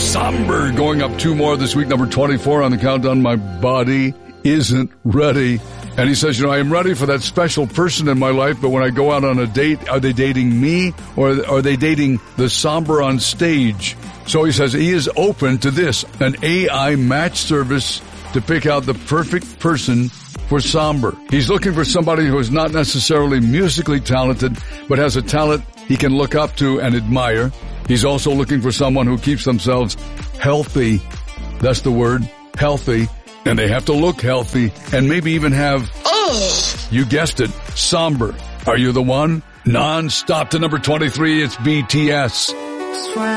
Somber going up 2 more this week, number 24 on the countdown. My body isn't ready. And he says, I am ready for that special person in my life, but when I go out on a date, are they dating me or are they dating the somber on stage? So he says he is open to this, an AI match service to pick out the perfect person for somber. He's looking for somebody who is not necessarily musically talented, but has a talent he can look up to and admire. He's also looking for someone who keeps themselves healthy. That's the word, healthy. And they have to look healthy and maybe even have, you guessed it, somber. Are you the one? Non-stop to number 23, it's BTS.